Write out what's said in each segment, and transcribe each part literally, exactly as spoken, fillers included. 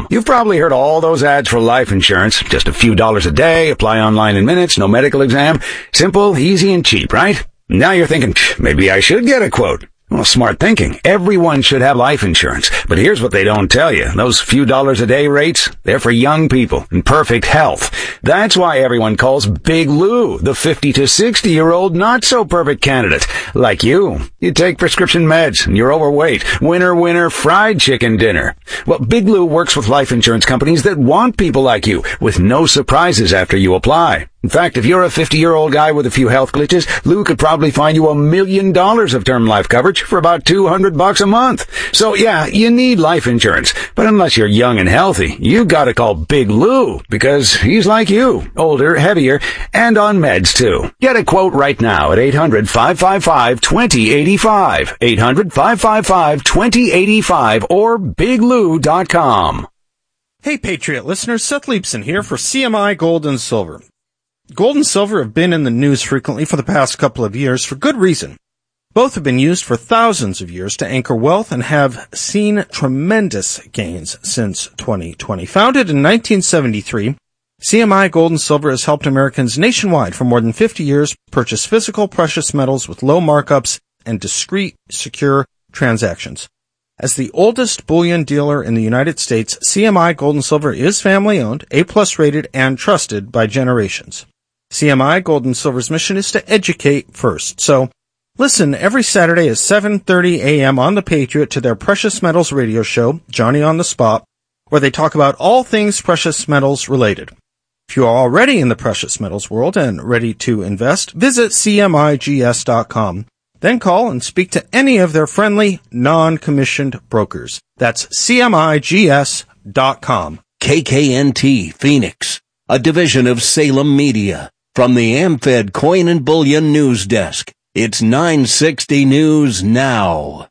You've probably heard all those ads for life insurance. Just a few dollars a day, apply online in minutes, no medical exam. Simple, easy, and cheap, right? Now you're thinking, maybe I should get a quote. Well, smart thinking. Everyone should have life insurance. But here's what they don't tell you. Those few dollars a day rates, they're for young people in perfect health. That's why everyone calls Big Lou the fifty to sixty year old not so perfect candidate. Like you. You take prescription meds and you're overweight. Winner, winner, fried chicken dinner. Well, Big Lou works with life insurance companies that want people like you with no surprises after you apply. In fact, if you're a fifty-year-old guy with a few health glitches, Lou could probably find you a million dollars of term life coverage for about two hundred bucks a month. So yeah, you need life insurance. But unless you're young and healthy, you gotta call Big Lou because he's like you, older, heavier, and on meds too. Get a quote right now at eight hundred, five five five, two zero eight five, eight hundred, five five five, two zero eight five, or big lou dot com. Hey Patriot listeners, Seth Leibson here for C M I Gold and Silver. Gold and silver have been in the news frequently for the past couple of years for good reason. Both have been used for thousands of years to anchor wealth and have seen tremendous gains since twenty twenty. Founded in nineteen seventy-three, C M I Gold and Silver has helped Americans nationwide for more than fifty years purchase physical precious metals with low markups and discreet, secure transactions. As the oldest bullion dealer in the United States, C M I Gold and Silver is family-owned, A-plus rated, and trusted by generations. C M I Gold and Silver's mission is to educate first. So, listen every Saturday at seven thirty a.m. on The Patriot to their Precious Metals radio show, Johnny on the Spot, where they talk about all things precious metals related. If you are already in the precious metals world and ready to invest, visit C M I G S dot com. Then call and speak to any of their friendly, non-commissioned brokers. That's C M I G S dot com. K K N T Phoenix, a division of Salem Media. From the AmFed Coin and Bullion News Desk, it's nine sixty News Now.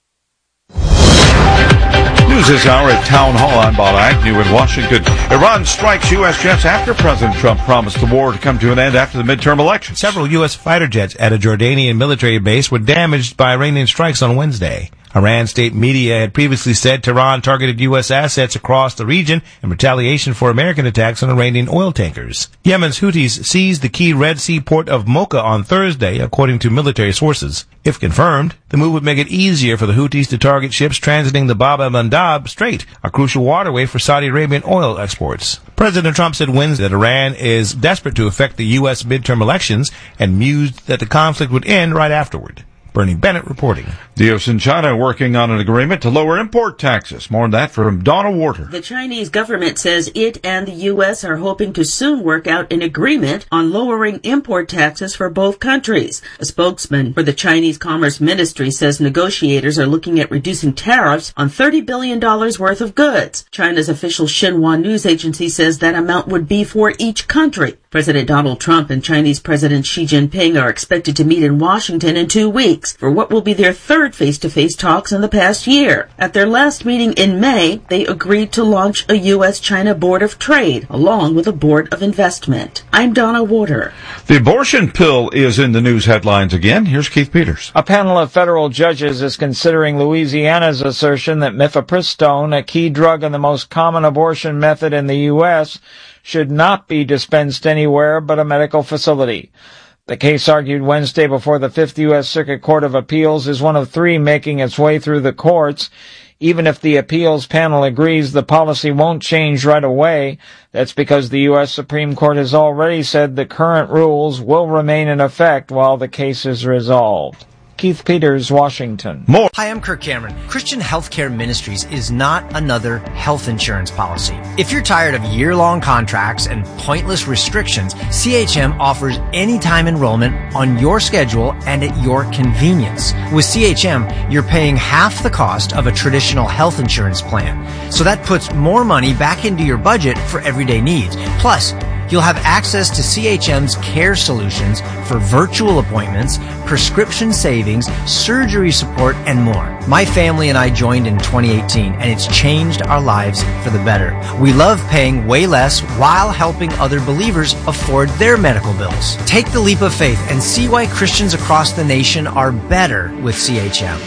News this hour at Town Hall. I'm Bob Agnew in Washington. Iran strikes U S jets after President Trump promised the war to come to an end after the midterm elections. Several U S fighter jets at a Jordanian military base were damaged by Iranian strikes on Wednesday. Iran state media had previously said Tehran targeted U S assets across the region in retaliation for American attacks on Iranian oil tankers. Yemen's Houthis seized the key Red Sea port of Mocha on Thursday, according to military sources. If confirmed, the move would make it easier for the Houthis to target ships transiting the Bab el-Mandab Strait, a crucial waterway for Saudi Arabian oil exports. President Trump said Wednesday that Iran is desperate to affect the U S midterm elections and mused that the conflict would end right afterward. Bernie Bennett reporting. The U S and China are working on an agreement to lower import taxes. More on that from Donna Warder. The Chinese government says it and the U S are hoping to soon work out an agreement on lowering import taxes for both countries. A spokesman for the Chinese Commerce Ministry says negotiators are looking at reducing tariffs on thirty billion dollars worth of goods. China's official Xinhua news agency says that amount would be for each country. President Donald Trump and Chinese President Xi Jinping are expected to meet in Washington in two weeks for what will be their third face-to-face talks in the past year. At their last meeting in May, they agreed to launch a U S China Board of Trade, along with a Board of Investment. I'm Donna Warder. The abortion pill is in the news headlines again. Here's Keith Peters. A panel of federal judges is considering Louisiana's assertion that mifepristone, a key drug and the most common abortion method in the U S, should not be dispensed anywhere but a medical facility. The case argued Wednesday before the Fifth U S Circuit Court of Appeals is one of three making its way through the courts. Even if the appeals panel agrees the policy won't change right away, that's because the U S Supreme Court has already said the current rules will remain in effect while the case is resolved. Keith Peters, Washington. More. Hi, I'm Kirk Cameron. Christian Healthcare Ministries is not another health insurance policy. If you're tired of year-long contracts and pointless restrictions, C H M offers anytime enrollment on your schedule and at your convenience. With C H M, you're paying half the cost of a traditional health insurance plan. So that puts more money back into your budget for everyday needs. Plus, you'll have access to C H M's care solutions for virtual appointments, prescription savings, surgery support, and more. My family and I joined in twenty eighteen, and it's changed our lives for the better. We love paying way less while helping other believers afford their medical bills. Take the leap of faith and see why Christians across the nation are better with C H M.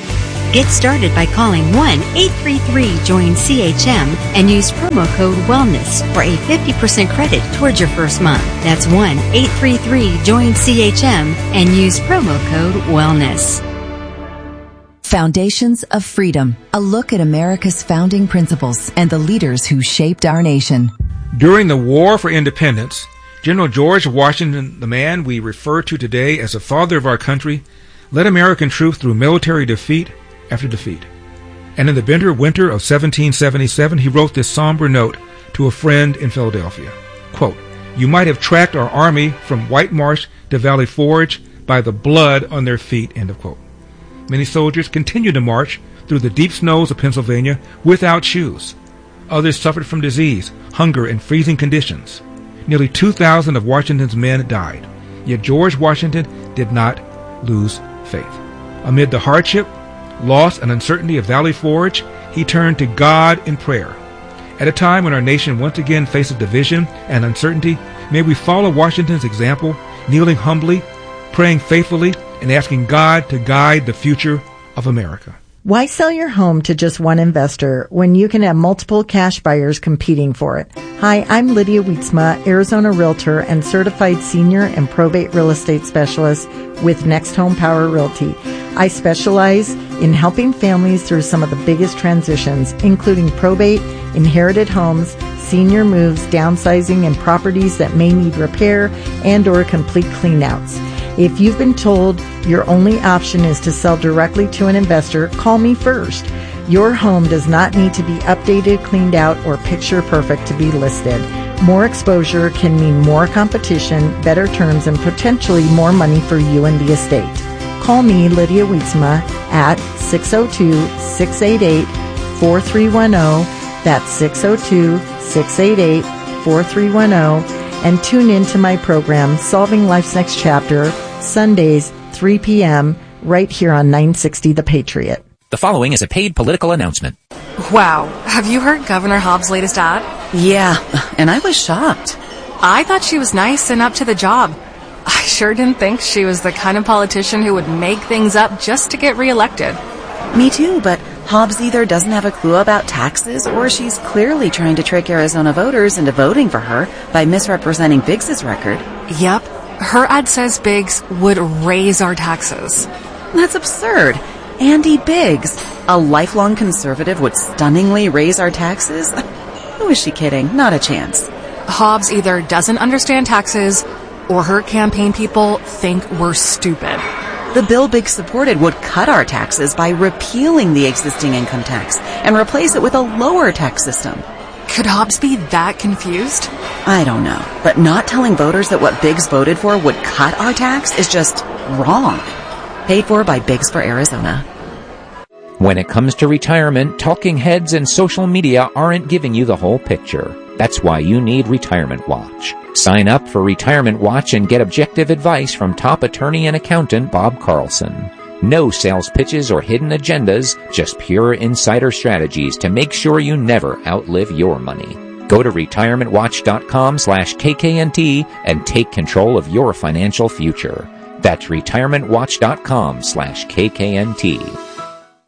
Get started by calling one eight three three join C H M and use promo code WELLNESS for a fifty percent credit towards your first month. That's one eight three three join C H M and use promo code WELLNESS. Foundations of Freedom, a look at America's founding principles and the leaders who shaped our nation. During the War for Independence, General George Washington, the man we refer to today as the father of our country, led American troops through military defeat after defeat. And in the bitter winter of seventeen seventy-seven, he wrote this somber note to a friend in Philadelphia. Quote, "You might have tracked our army from White Marsh to Valley Forge by the blood on their feet," end of quote. Many soldiers continued to march through the deep snows of Pennsylvania without shoes. Others suffered from disease, hunger, and freezing conditions. Nearly two thousand of Washington's men died. Yet George Washington did not lose faith. Amid the hardship, loss, and uncertainty of Valley Forge, he turned to God in prayer. At a time when our nation once again faces division and uncertainty, may we follow Washington's example, kneeling humbly, praying faithfully, and asking God to guide the future of America. Why sell your home to just one investor when you can have multiple cash buyers competing for it? Hi, I'm Lydia Wietzma, Arizona Realtor and Certified Senior and Probate Real Estate Specialist with Next Home Power Realty. I specialize in helping families through some of the biggest transitions, including probate, inherited homes, senior moves, downsizing, and properties that may need repair and or complete cleanouts. If you've been told your only option is to sell directly to an investor, call me first. Your home does not need to be updated, cleaned out, or picture perfect to be listed. More exposure can mean more competition, better terms, and potentially more money for you and the estate. Call me, Lydia Wietzma, at six oh two, six eight eight, four three one oh. That's six oh two, six eight eight, four three one oh. And tune in to my program, Solving Life's Next Chapter, Sundays, three p.m., right here on nine sixty The Patriot. The following is a paid political announcement. Wow. Have you heard Governor Hobbs' latest ad? Yeah, and I was shocked. I thought she was nice and up to the job. I sure didn't think she was the kind of politician who would make things up just to get reelected. Me too, but Hobbs either doesn't have a clue about taxes or she's clearly trying to trick Arizona voters into voting for her by misrepresenting Biggs' record. Yep. Her ad says Biggs would raise our taxes. That's absurd. Andy Biggs, a lifelong conservative, would stunningly raise our taxes? Who is she kidding? Not a chance. Hobbs either doesn't understand taxes or her campaign people think we're stupid. The bill Biggs supported would cut our taxes by repealing the existing income tax and replace it with a lower tax system. Could Hobbs be that confused? I don't know, but not telling voters that what Biggs voted for would cut our tax is just wrong. Paid for by Biggs for Arizona. When it comes to retirement, talking heads and social media aren't giving you the whole picture. That's why you need Retirement Watch. Sign up for Retirement Watch and get objective advice from top attorney and accountant Bob Carlson. No sales pitches or hidden agendas, just pure insider strategies to make sure you never outlive your money. Go to retirementwatch.com slash KKNT and take control of your financial future. That's retirementwatch.com slash KKNT.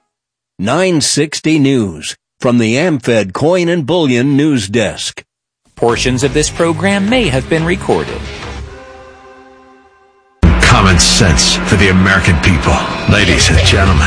nine sixty News from the AmFed Coin and Bullion News Desk. Portions of this program may have been recorded. Common sense for the American people. Ladies and gentlemen,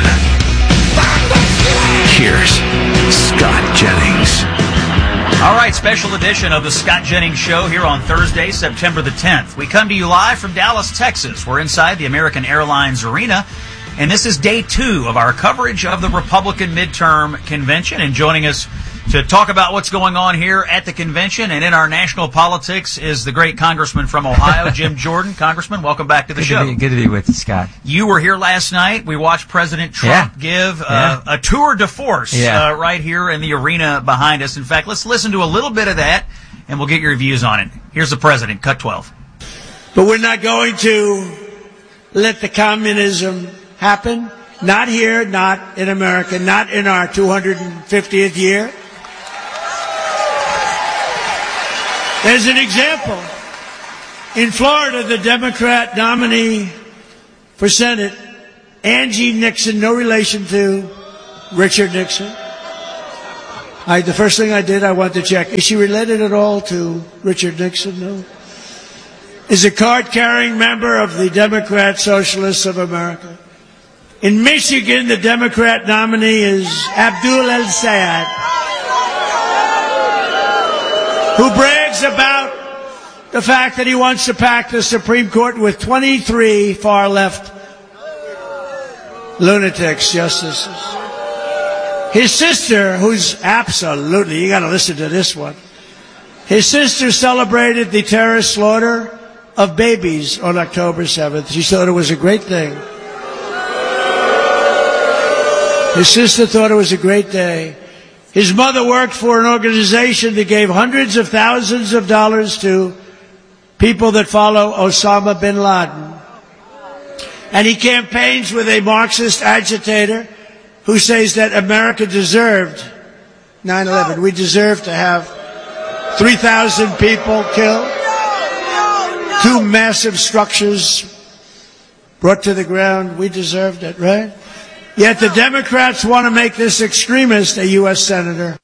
here's Scott Jennings. All right, special edition of the Scott Jennings Show here on Thursday, September the tenth. We come to you live from Dallas, Texas. We're inside the American Airlines Arena, and this is day two of our coverage of the Republican midterm convention. And joining us to talk about what's going on here at the convention and in our national politics is the great Congressman from Ohio, Jim Jordan. Congressman, welcome back to the good show. To be, good to be with you, Scott. You were here last night. We watched President Trump yeah. give uh, yeah. a tour de force yeah. uh, right here in the arena behind us. In fact, let's listen to a little bit of that, and we'll get your views on it. Here's the president, cut twelve. But we're not going to let the communism happen. Not here, not in America, not in our two hundred fiftieth year. As an example, in Florida, the Democrat nominee for Senate, Angie Nixon, no relation to, Richard Nixon. I, the first thing I did, I wanted to check, is she related at all to Richard Nixon? No. Is a card-carrying member of the Democrat Socialists of America. In Michigan, the Democrat nominee is Abdul El-Sayed, who brags about the fact that he wants to pack the Supreme Court with twenty-three far-left lunatics, justices. His sister, who's absolutely, you got to listen to this one. His sister celebrated the terrorist slaughter of babies on October seventh. She thought it was a great thing. His sister thought it was a great day. His mother worked for an organization that gave hundreds of thousands of dollars to people that follow Osama bin Laden. And he campaigns with a Marxist agitator who says that America deserved nine eleven. We deserve to have three thousand people killed, two massive structures brought to the ground. We deserved it, right? Yet the Democrats want to make this extremist a U S senator.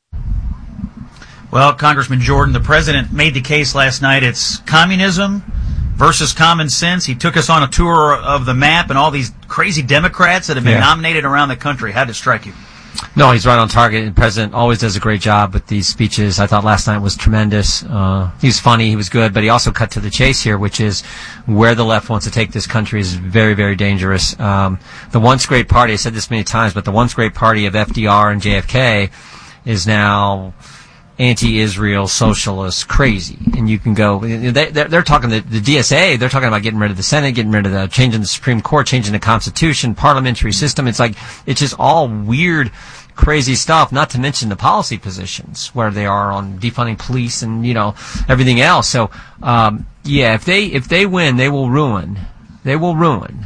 Well, Congressman Jordan, the president made the case last night. It's communism versus common sense. He took us on a tour of the map and all these crazy Democrats that have been Yeah. nominated around the country. How did it strike you? No, he's right on target. The president always does a great job with these speeches. I thought last night was tremendous. Uh, he was funny, he was good, but he also cut to the chase here, which is where the left wants to take this country is very, very dangerous. Um, the once great party, I said this many times, but the once great party of F D R and J F K is now anti-Israel, socialist, crazy. And you can go, they, they're, they're talking, the, the D S A, they're talking about getting rid of the Senate, getting rid of the, changing the Supreme Court, changing the Constitution, parliamentary system. It's like, it's just all weird, crazy stuff, not to mention the policy positions, where they are on defunding police and, you know, everything else. So, um, yeah, if they, if they win, they will ruin, they will ruin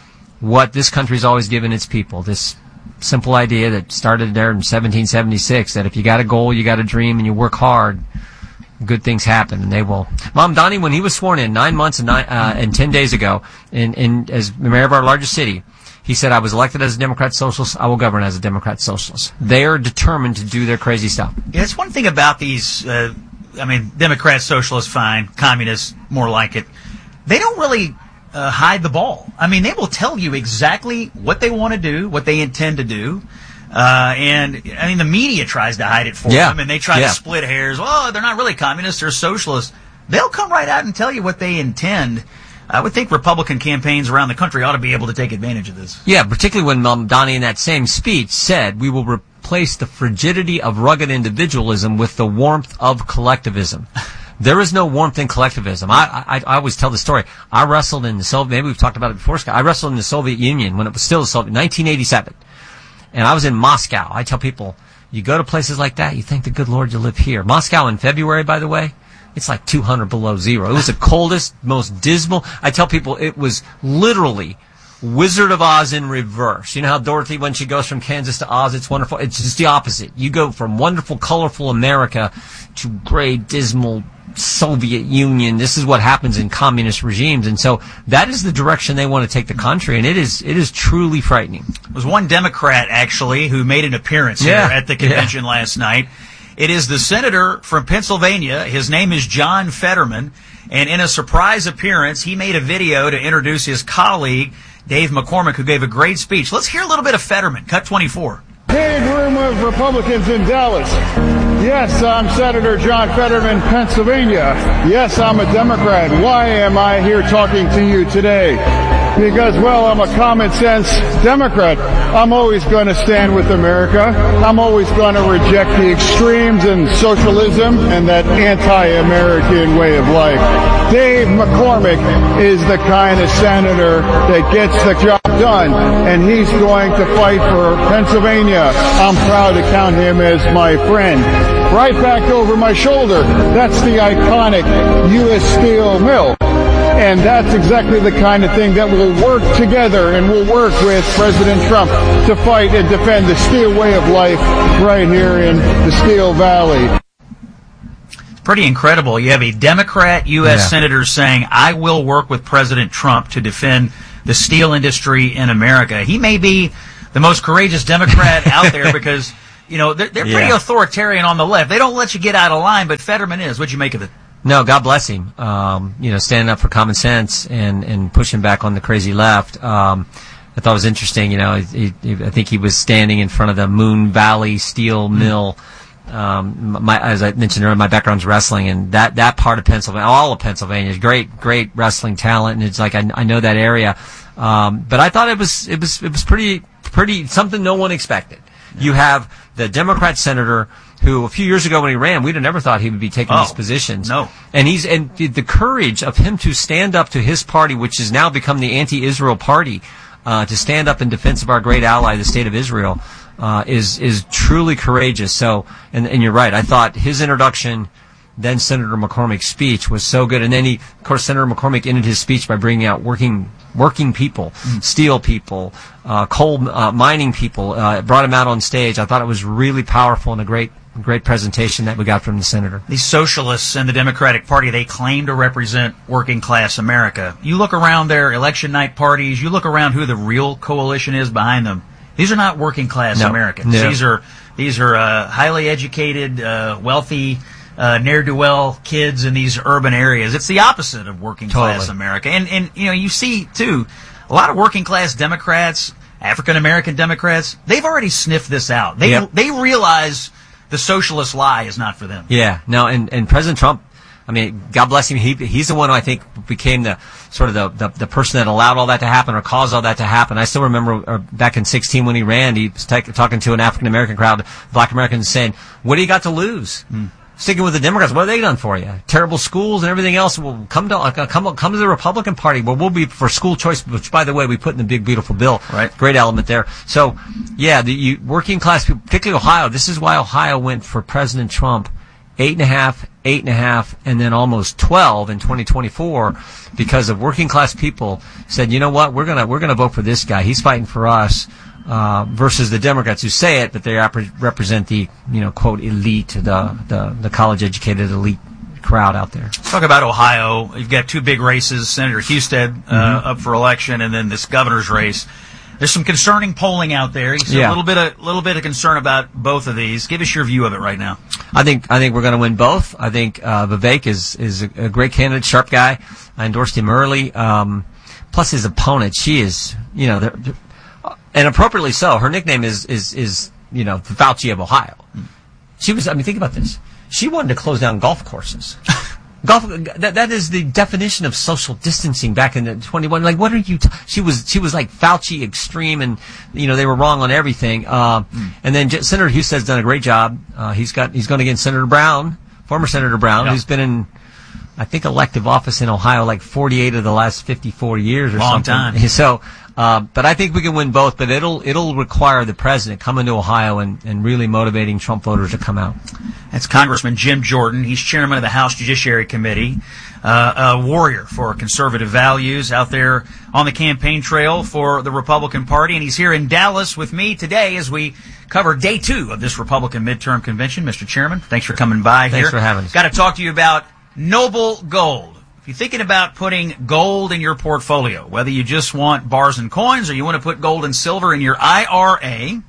what this country's always given its people. This simple idea that started there in seventeen seventy-six, that if you got a goal, you got a dream, and you work hard, good things happen, and they will. Mamdani, when he was sworn in nine months and, nine, uh, and ten days ago, in, in, as mayor of our largest city, he said, I was elected as a Democrat Socialist, I will govern as a Democrat Socialist. They are determined to do their crazy stuff. Yeah, that's one thing about these, uh, I mean, Democrats, socialists, fine, communists, more like it. They don't really uh, hide the ball. I mean, they will tell you exactly what they want to do, what they intend to do. Uh, and, I mean, the media tries to hide it for Yeah. them, and they try Yeah. to split hairs. Oh, they're not really communists, they're socialists. They'll come right out and tell you what they intend. I would think Republican campaigns around the country ought to be able to take advantage of this. Yeah, particularly when Mamdani in that same speech said, we will replace the frigidity of rugged individualism with the warmth of collectivism. There is no warmth in collectivism. I, I, I always tell the story. I wrestled in the Soviet, maybe we've talked about it before, Scott. I wrestled in the Soviet Union when it was still the Soviet, nineteen eighty-seven. And I was in Moscow. I tell people, you go to places like that, you thank the good Lord you live here. Moscow in February, by the way, it's like two hundred below zero. It was the coldest, most dismal. I tell people it was literally Wizard of Oz in reverse. You know how Dorothy, when she goes from Kansas to Oz, it's wonderful. It's just the opposite. You go from wonderful, colorful America to gray, dismal Soviet Union. This is what happens in communist regimes. And so that is the direction they want to take the country. And it is, it is truly frightening. There was one Democrat, actually, who made an appearance Yeah. here at the convention Yeah. last night. It is the senator from Pennsylvania. His name is John Fetterman. And in a surprise appearance, he made a video to introduce his colleague, Dave McCormick, who gave a great speech. Let's hear a little bit of Fetterman. Cut twenty-four. Big room of Republicans in Dallas. Yes, I'm Senator John Fetterman, Pennsylvania. Yes, I'm a Democrat. Why am I here talking to you today? Because, well, I'm a common sense Democrat. I'm always going to stand with America. I'm always going to reject the extremes and socialism and that anti-American way of life. Dave McCormick is the kind of senator that gets the job done, and he's going to fight for Pennsylvania. I'm proud to count him as my friend. Right back over my shoulder, that's the iconic U S Steel mill. And that's exactly the kind of thing that will work together, and we'll work with President Trump to fight and defend the steel way of life right here in the Steel Valley. Pretty incredible. You have a Democrat U S Yeah. senator saying, I will work with President Trump to defend the steel industry in America. He may be the most courageous Democrat out there because, you know, they're, they're pretty Yeah. authoritarian on the left. They don't let you get out of line, but Fetterman is. What'd you make of it? No, God bless him. Um, you know, standing up for common sense and, and pushing back on the crazy left. Um, I thought it was interesting. You know, he, he, I think he was standing in front of the Moon Valley Steel Mill. Um, my, as I mentioned earlier, my background's wrestling, and that, that part of Pennsylvania, all of Pennsylvania, is great, great wrestling talent, and it's like I, I know that area. Um, but I thought it was, it was, it was pretty, pretty something no one expected. You have the Democrat senator who, a few years ago when he ran, we'd have never thought he would be taking Oh, these positions. no. And he's, and the, the courage of him to stand up to his party, which has now become the anti-Israel party, uh, to stand up in defense of our great ally, the state of Israel. Uh, is is truly courageous. So, and, and you're right. I thought his introduction, then Senator McCormick's speech was so good. And then he, of course, Senator McCormick ended his speech by bringing out working working people, mm. steel people, uh, coal uh, mining people. Uh, brought him out on stage. I thought it was really powerful and a great great presentation that we got from the senator. These socialists in the Democratic Party, they claim to represent working class America. You look around their election night parties, you look around who the real coalition is behind them. These are not working class No. Americans. No. These are these are uh, highly educated, uh, wealthy, uh, ne'er-do-well kids in these urban areas. It's the opposite of working class Totally. America. And and you know, you see too, a lot of working class Democrats, African American Democrats, they've already sniffed this out. They Yep. they realize the socialist lie is not for them. Yeah, no, and, and President Trump, I mean, God bless him, he, he's the one who I think became the sort of the, the, the person that allowed all that to happen or caused all that to happen. I still remember uh, back in sixteen when he ran, he was ta- talking to an African-American crowd, black Americans, saying, what do you got to lose? Mm. Sticking with the Democrats, what have they done for you? Terrible schools and everything else. Well, come to uh, come come to the Republican Party, where we'll be for school choice, which, by the way, we put in the big beautiful bill. Right. Great element there. So, yeah, the you, working class people, particularly Ohio. This is why Ohio went for President Trump, eight and a half, eight and a half, and then almost twelve in twenty twenty-four, because of working class people said, you know what, we're gonna we're gonna vote for this guy. He's fighting for us. Uh, versus the Democrats who say it, but they rep- represent the, you know, quote, elite, the, the, the college-educated elite crowd out there. Let's talk about Ohio. You've got two big races, Senator Husted uh, Mm-hmm. up for election, and then this governor's race. There's some concerning polling out there. You see Yeah. a little bit of little bit of concern about both of these. Give us your view of it right now. I think I think we're going to win both. I think uh, Vivek is is a, a great candidate, sharp guy. I endorsed him early. Um, plus his opponent, she is, you know, they're, they're, and appropriately so. Her nickname is is is you know the Fauci of Ohio. She was. I mean, think about this. She wanted to close down golf courses. Golf. That that is the definition of social distancing back in the twenty-one. Like, what are you? T- she was. She was like Fauci extreme, and you know they were wrong on everything. Uh, mm. And then J- Senator Husted's done a great job. Uh, he's got. He's going against Senator Brown, former Senator Brown, yeah. who's been in, I think, elective office in Ohio like forty-eight of the last fifty-four years or Long something. time. So. Uh, but I think we can win both, but it'll it'll require the president coming to Ohio and, and really motivating Trump voters to come out. That's Congressman Jim Jordan. He's chairman of the House Judiciary Committee, uh, a warrior for conservative values out there on the campaign trail for the Republican Party, and he's here in Dallas with me today as we cover day two of this Republican midterm convention. Mister Chairman, thanks for coming by Thanks here. Thanks for having us. Got to talk to you about Noble Gold. If you're thinking about putting gold in your portfolio, whether you just want bars and coins or you want to put gold and silver in your I R A,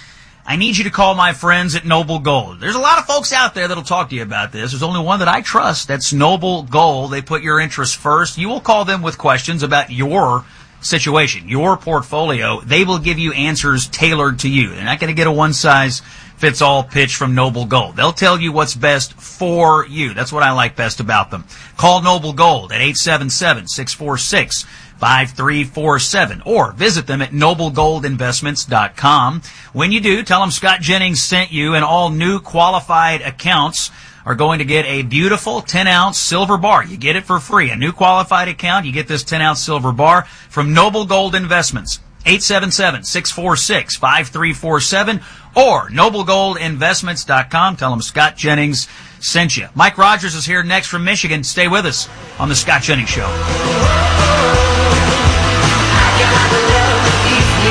I need you to call my friends at Noble Gold. There's a lot of folks out there that'll talk to you about this. There's only one that I trust. That's Noble Gold. They put your interests first. You will call them with questions about your situation, your portfolio. They will give you answers tailored to you. They're not going to get a one-size-fits-all pitch from Noble Gold. They'll tell you what's best for you. That's what I like best about them. Call Noble Gold at eight seven seven, six four six, five three four seven or visit them at noble gold investments dot com. When you do, tell them Scott Jennings sent you, and all new qualified accounts are going to get a beautiful ten ounce silver bar. You get it for free. A new qualified account, you get this ten ounce silver bar from Noble Gold Investments. eight seven seven, six four six, five three four seven or noble gold investments dot com. Tell them Scott Jennings sent you. Mike Rogers is here next from Michigan. Stay with us on the Scott Jennings Show. From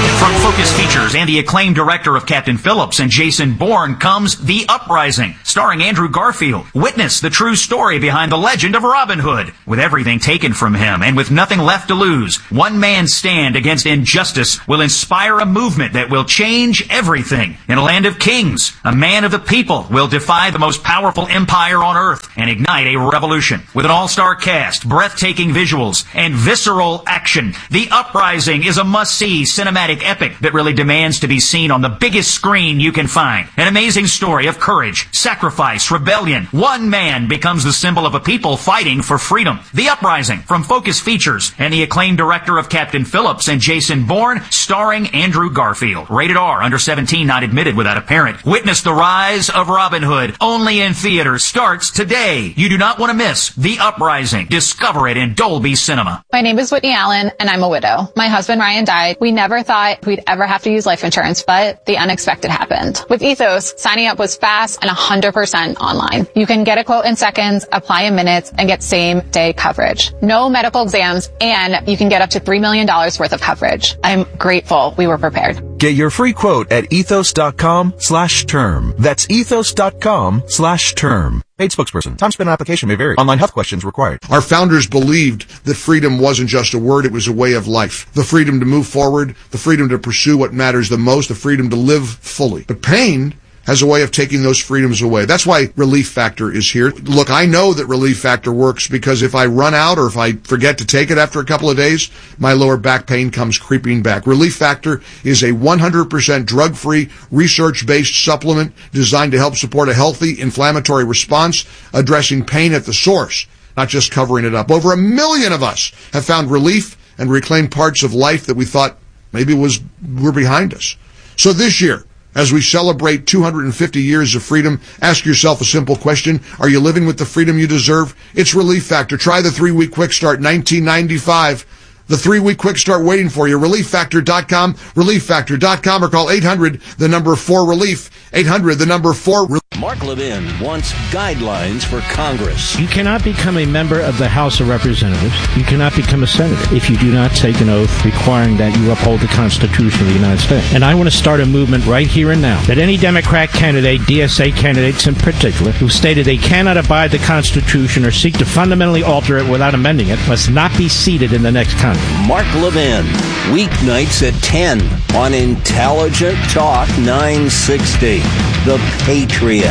Focus Features and the acclaimed director of Captain Phillips and Jason Bourne comes The Uprising, starring Andrew Garfield. Witness the true story behind the legend of Robin Hood. With everything taken from him and with nothing left to lose, one man's stand against injustice will inspire a movement that will change everything. In a land of kings, a man of the people will defy the most powerful empire on earth and ignite a revolution. With an all-star cast, breathtaking visuals, and visceral action, The Uprising is a must-see cinematic epic that really demands to be seen on the biggest screen you can find. An amazing story of courage, sacrifice, rebellion. One man becomes the symbol of a people fighting for freedom. The Uprising from Focus Features and the acclaimed director of Captain Phillips and Jason Bourne, starring Andrew Garfield. Rated R, under seventeen, not admitted without a parent. Witness the rise of Robin Hood. Only in theaters. Starts today. You do not want to miss The Uprising. Discover it in Dolby Cinema. My name is Whitney Allen, and I'm a widow. My husband Ryan died. We never thought we'd ever have to use life insurance, but the unexpected happened. With Ethos, signing up was fast and one hundred percent online. You can get a quote in seconds, apply in minutes, and get same-day coverage. No medical exams, and you can get up to three million dollars worth of coverage. I'm grateful we were prepared. Get your free quote at ethos.com slash term. That's ethos.com slash term. Paid spokesperson. Time spent on application may vary. Online health questions required. Our founders believed that freedom wasn't just a word, it was a way of life. The freedom to move forward, the freedom to pursue what matters the most, the freedom to live fully. But pain has a way of taking those freedoms away. That's why Relief Factor is here. Look, I know that Relief Factor works because if I run out or if I forget to take it after a couple of days, my lower back pain comes creeping back. Relief Factor is a one hundred percent drug-free, research-based supplement designed to help support a healthy inflammatory response, addressing pain at the source, not just covering it up. Over a million of us have found relief and reclaimed parts of life that we thought maybe was were behind us. So this year, as we celebrate two hundred fifty years of freedom, ask yourself a simple question. Are you living with the freedom you deserve? It's Relief Factor. Try the three-week quick start, nineteen ninety-five. The three-week quick start waiting for you. relief factor dot com, relief factor dot com, or call eight hundred, the number four relief, eight hundred, the number four relief. Mark Levin wants guidelines for Congress. You cannot become a member of the House of Representatives. You cannot become a senator if you do not take an oath requiring that you uphold the Constitution of the United States. And I want to start a movement right here and now that any Democrat candidate, D S A candidates in particular, who stated they cannot abide the Constitution or seek to fundamentally alter it without amending it, must not be seated in the next Congress. Mark Levin, weeknights at ten on Intelligent Talk nine sixty, The Patriot.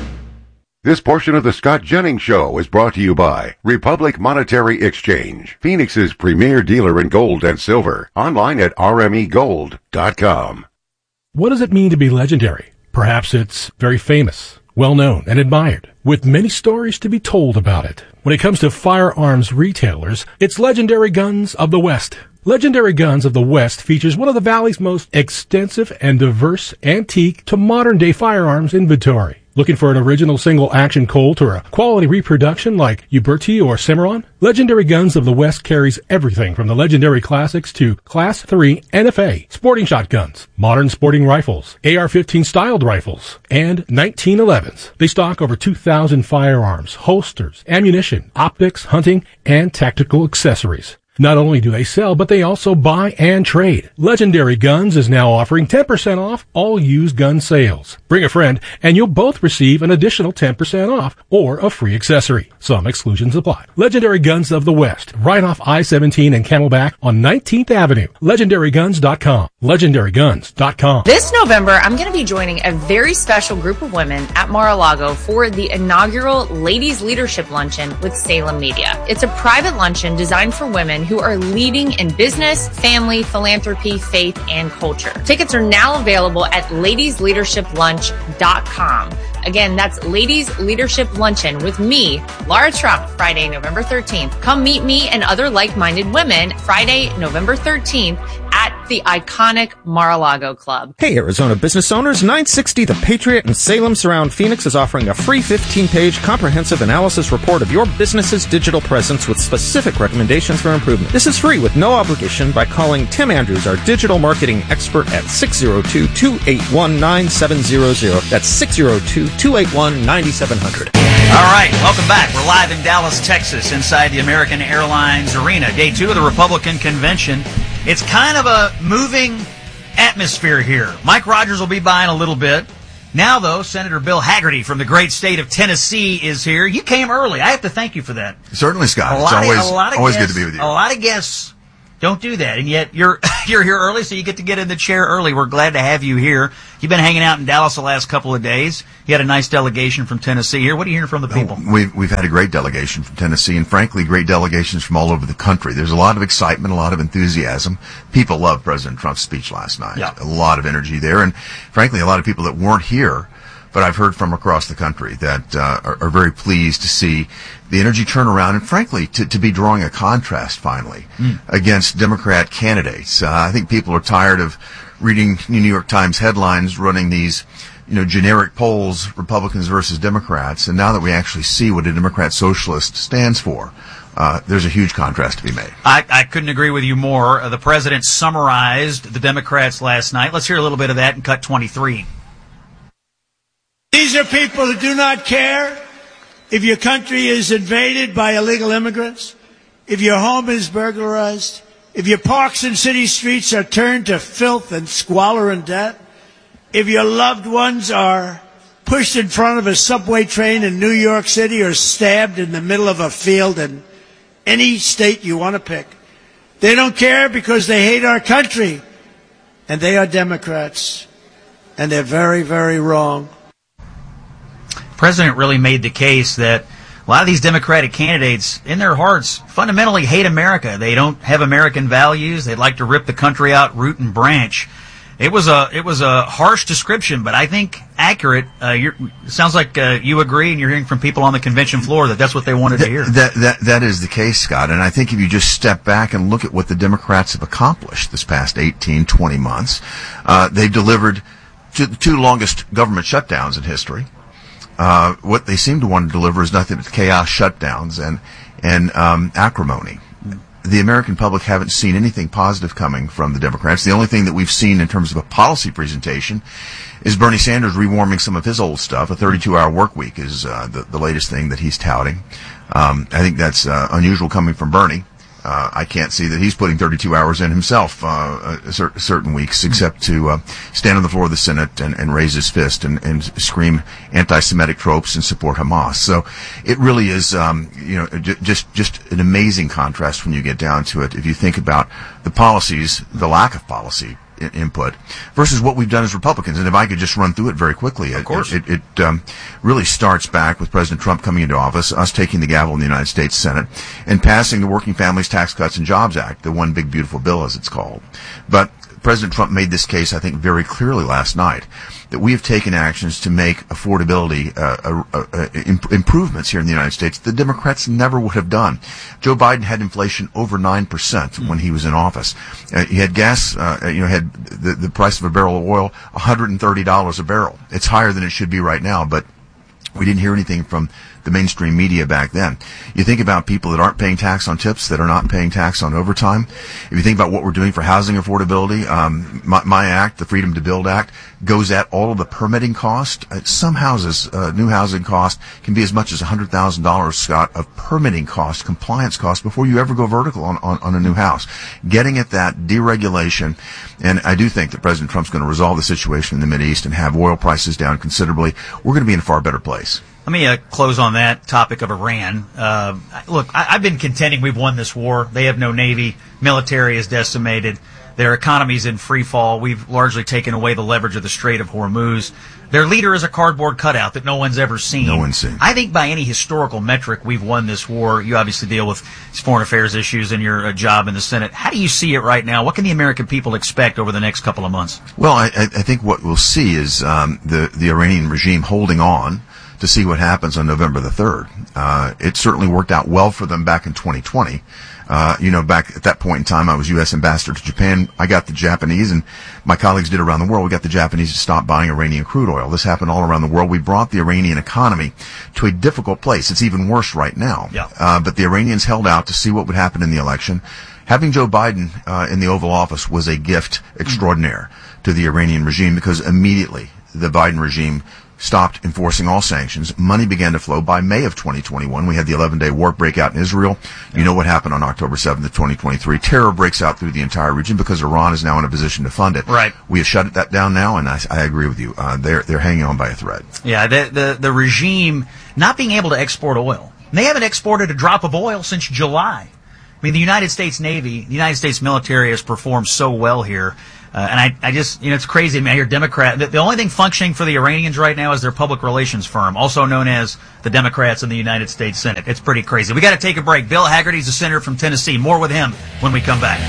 This portion of the Scott Jennings Show is brought to you by Republic Monetary Exchange, Phoenix's premier dealer in gold and silver. Online at r m e gold dot com. What does it mean to be legendary? Perhaps it's very famous, well-known, and admired, with many stories to be told about it. When it comes to firearms retailers, it's Legendary Guns of the West. Legendary Guns of the West features one of the Valley's most extensive and diverse antique to modern-day firearms inventory. Looking for an original single-action Colt or a quality reproduction like Uberti or Cimarron? Legendary Guns of the West carries everything from the legendary classics to Class three N F A, sporting shotguns, modern sporting rifles, A R fifteen styled rifles, and nineteen elevens. They stock over two thousand firearms, holsters, ammunition, optics, hunting, and tactical accessories. Not only do they sell, but they also buy and trade. Legendary Guns is now offering ten percent off all used gun sales. Bring a friend, and you'll both receive an additional ten percent off or a free accessory. Some exclusions apply. Legendary Guns of the West, right off I seventeen and Camelback on nineteenth Avenue. legendary guns dot com. legendary guns dot com. This November, I'm going to be joining a very special group of women at Mar-a-Lago for the inaugural Ladies Leadership Luncheon with Salem Media. It's a private luncheon designed for women who are leading in business, family, philanthropy, faith, and culture. Tickets are now available at ladies leadership lunch dot com. Again, that's Ladies Leadership Luncheon with me, Laura Trump, Friday, November thirteenth. Come meet me and other like-minded women Friday, November thirteenth at the iconic Mar-a-Lago Club. Hey, Arizona business owners, nine sixty The Patriot and Salem Surround Phoenix is offering a free fifteen-page comprehensive analysis report of your business's digital presence with specific recommendations for improvement. This is free with no obligation by calling Tim Andrews, our digital marketing expert, at six oh two, two eight one, nine seven zero zero. That's six oh two, two eight one, nine seven zero zero. All right, welcome back. We're live in Dallas, Texas, inside the American Airlines Arena. Day two of the Republican Convention. It's kind of a moving atmosphere here. Mike Rogers will be by in a little bit. Now, though, Senator Bill Hagerty from the great state of Tennessee is here. You came early. I have to thank you for that. Certainly, Scott. A It's lot, always, a lot of always guests, good to be with you. A lot of guests don't do that, and yet you're you're here early, so you get to get in the chair early. We're glad to have you here. You've been hanging out in Dallas the last couple of days. You had a nice delegation from Tennessee here. What are you hearing from the people? We've, we've had a great delegation from Tennessee, and frankly, great delegations from all over the country. There's a lot of excitement, a lot of enthusiasm. People loved President Trump's speech last night. Yeah. A lot of energy there, and frankly, a lot of people that weren't here, but I've heard from across the country that uh, are, are very pleased to see the energy turnaround, and frankly, to, to be drawing a contrast finally mm. against Democrat candidates. Uh, I think people are tired of reading New York Times headlines running these, you know, generic polls, Republicans versus Democrats, and now that we actually see what a Democrat socialist stands for, uh, there's a huge contrast to be made. I, I couldn't agree with you more. Uh, the president summarized the Democrats last night. Let's hear a little bit of that in cut twenty-three. These are people who do not care if your country is invaded by illegal immigrants, if your home is burglarized, if your parks and city streets are turned to filth and squalor and debt, if your loved ones are pushed in front of a subway train in New York City or stabbed in the middle of a field in any state you want to pick. They don't care because they hate our country, and they are Democrats, and they're very, very wrong. The president really made the case that a lot of these Democratic candidates, in their hearts, fundamentally hate America. They don't have American values. They'd like to rip the country out root and branch. It was a it was a harsh description, but I think accurate. Uh, you're, it sounds like uh, you agree, and you're hearing from people on the convention floor that that's what they wanted to hear. That, that that is the case, Scott. And I think if you just step back and look at what the Democrats have accomplished this past eighteen, twenty months, uh, they've delivered two, the two longest government shutdowns in history. Uh, what they seem to want to deliver is nothing but chaos, shutdowns, and and um, acrimony. The American public haven't seen anything positive coming from the Democrats. The only thing that we've seen in terms of a policy presentation is Bernie Sanders rewarming some of his old stuff. A thirty-two hour work week is uh, the, the latest thing that he's touting. Um, I think that's uh, unusual coming from Bernie. Uh, I can't see that he's putting thirty-two hours in himself uh, uh, cer- certain weeks, except to uh, stand on the floor of the Senate and, and raise his fist and, and scream anti-Semitic tropes and support Hamas. So it really is, um, you know, j- just just an amazing contrast when you get down to it. If you think about the policies, the lack of policy I- input, versus what we've done as Republicans. And if I could just run through it very quickly, of course, it, it, it um, really starts back with President Trump coming into office, us taking the gavel in the United States Senate, and passing the Working Families Tax Cuts and Jobs Act, the One Big Beautiful Bill, as it's called. But President Trump made this case, I think, very clearly last night, that we have taken actions to make affordability uh, uh, uh, imp- improvements here in the United States the Democrats never would have done. Joe Biden had inflation over nine percent mm. when he was in office. Uh, he had gas, uh, you know, had the, the price of a barrel of oil one hundred thirty dollars a barrel. It's higher than it should be right now, but we didn't hear anything from the mainstream media back then. You think about people that aren't paying tax on tips, that are not paying tax on overtime. If you think about what we're doing for housing affordability, um, my, my act, the Freedom to Build Act, goes at all of the permitting cost. Uh, some houses, uh, new housing cost can be as much as one hundred thousand dollars, Scott, of permitting cost, compliance cost before you ever go vertical on, on, on a new house. Getting at that deregulation, and I do think that President Trump's going to resolve the situation in the Mideast and have oil prices down considerably. We're going to be in a far better place. Let me uh, close on that topic of Iran. Uh, look, I, I've been contending we've won this war. They have no navy. Military is decimated. Their economy's in free fall. We've largely taken away the leverage of the Strait of Hormuz. Their leader is a cardboard cutout that no one's ever seen. No one's seen. I think by any historical metric, we've won this war. You obviously deal with foreign affairs issues in your uh, job in the Senate. How do you see it right now? What can the American people expect over the next couple of months? Well, I, I think what we'll see is um, the, the Iranian regime holding on to see what happens on November the third. Uh, it certainly worked out well for them back in twenty twenty. Uh, you know, back at that point in time, I was U S ambassador to Japan. I got the Japanese, and my colleagues did around the world, we got the Japanese to stop buying Iranian crude oil. This happened all around the world. We brought the Iranian economy to a difficult place. It's even worse right now. Yeah. Uh, but the Iranians held out to see what would happen in the election. Having Joe Biden uh, in the Oval Office was a gift extraordinaire mm-hmm. to the Iranian regime, because immediately the Biden regime stopped enforcing all sanctions. Money began to flow. By May of twenty twenty-one, we had the eleven-day war break out in Israel. You know what happened on October seventh of twenty twenty-three. Terror breaks out through the entire region because Iran is now in a position to fund it. Right. We have shut that down now, and I, I agree with you. Uh, they're they're hanging on by a thread. Yeah, the, the the regime not being able to export oil. They haven't exported a drop of oil since July. I mean, the United States Navy, the United States military has performed so well here. Uh, and I, I just, you know, it's crazy. I mean, I hear Democrat. The, the only thing functioning for the Iranians right now is their public relations firm, also known as the Democrats in the United States Senate. It's pretty crazy. We got to take a break. Bill Haggerty's a senator from Tennessee. More with him when we come back.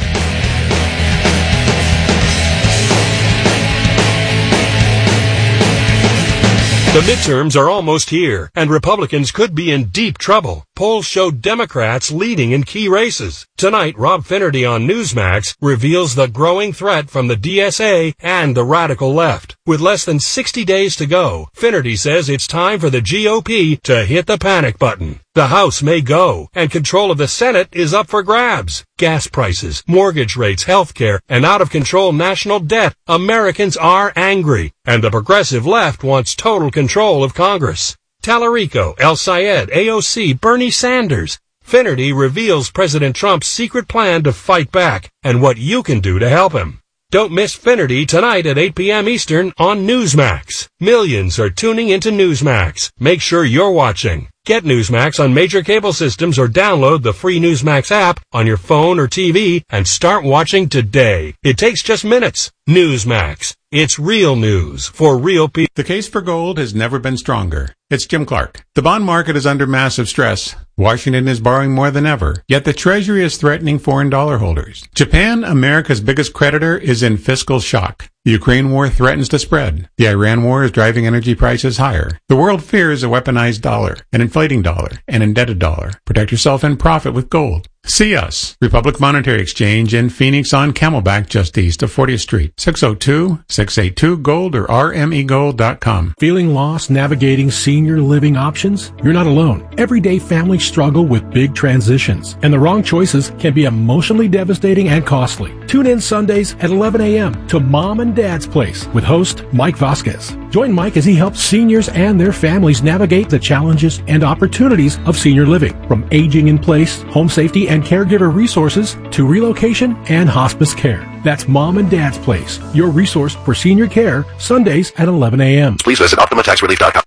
The midterms are almost here, and Republicans could be in deep trouble. Polls show Democrats leading in key races. Tonight, Rob Finnerty on Newsmax reveals the growing threat from the D S A and the radical left. With less than sixty days to go, Finnerty says it's time for the G O P to hit the panic button. The House may go, and control of the Senate is up for grabs. Gas prices, mortgage rates, health care, and out-of-control national debt. Americans are angry, and the progressive left wants total control of Congress. Tallarico, El Sayed, A O C, Bernie Sanders. Finnerty reveals President Trump's secret plan to fight back, and what you can do to help him. Don't miss Finnerty tonight at eight p.m. Eastern on Newsmax. Millions are tuning into Newsmax. Make sure you're watching. Get Newsmax on major cable systems or download the free Newsmax app on your phone or T V and start watching today. It takes just minutes. Newsmax. It's real news for real people. The case for gold has never been stronger. It's Jim Clark. The bond market is under massive stress. Washington is borrowing more than ever, yet the Treasury is threatening foreign dollar holders. Japan, America's biggest creditor, is in fiscal shock. The Ukraine war threatens to spread. The Iran war is driving energy prices higher. The world fears a weaponized dollar, an inflating dollar, an indebted dollar. Protect yourself and profit with gold. See us, Republic Monetary Exchange in Phoenix on Camelback, just east of fortieth Street. six oh two, six eight two, GOLD or r m e gold dot com. Feeling lost navigating senior living options? You're not alone. Everyday families struggle with big transitions, and the wrong choices can be emotionally devastating and costly. Tune in Sundays at eleven a.m. to Mom and Dad's Place with host Mike Vasquez. Join Mike as he helps seniors and their families navigate the challenges and opportunities of senior living, from aging in place, home safety, and caregiver resources to relocation and hospice care. That's Mom and Dad's Place, your resource for senior care, Sundays at eleven a.m. Please visit Optima Tax Relief dot com.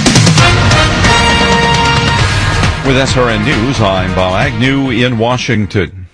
With S R N News, I'm Bob Agnew in Washington.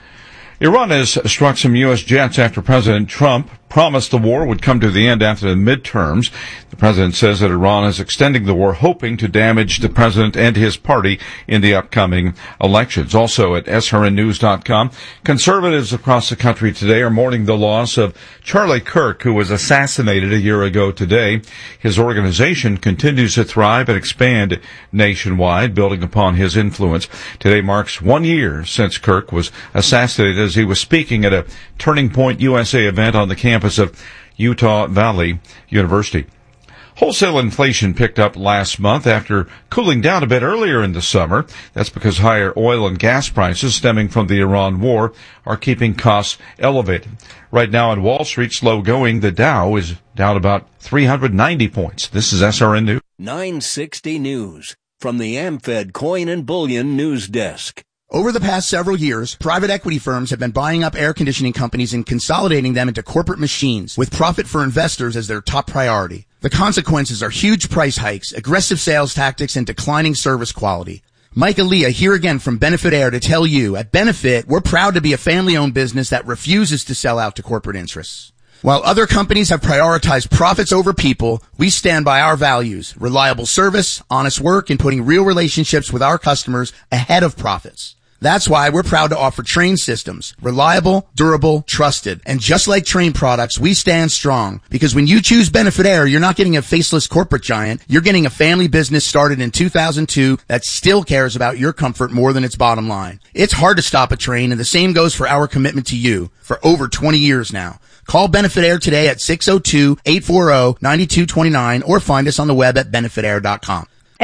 Iran has struck some U S jets after President Trump promised the war would come to the end after the midterms. The president says that Iran is extending the war, hoping to damage the president and his party in the upcoming elections. Also at S R N news dot com, conservatives across the country today are mourning the loss of Charlie Kirk, who was assassinated a year ago today. His organization continues to thrive and expand nationwide, building upon his influence. Today marks one year since Kirk was assassinated as he was speaking at a Turning Point U S A event on the campus of Utah Valley University. Wholesale inflation picked up last month after cooling down a bit earlier in the summer. That's because higher oil and gas prices stemming from the Iran war are keeping costs elevated. Right now on Wall Street, slow going. The Dow is down about three hundred ninety points. This is S R N News. nine sixty News from the AmFed Coin and Bullion News Desk. Over the past several years, private equity firms have been buying up air conditioning companies and consolidating them into corporate machines, with profit for investors as their top priority. The consequences are huge price hikes, aggressive sales tactics, and declining service quality. Mike Aaliyah here again from Benefit Air to tell you, at Benefit, we're proud to be a family-owned business that refuses to sell out to corporate interests. While other companies have prioritized profits over people, we stand by our values, reliable service, honest work, and putting real relationships with our customers ahead of profits. That's why we're proud to offer Trane systems. Reliable, durable, trusted. And just like Trane products, we stand strong. Because when you choose Benefit Air, you're not getting a faceless corporate giant. You're getting a family business started in two thousand two that still cares about your comfort more than its bottom line. It's hard to stop a train, and the same goes for our commitment to you for over twenty years now. Call Benefit Air today at six oh two, eight four oh, nine two two nine or find us on the web at benefit air dot com.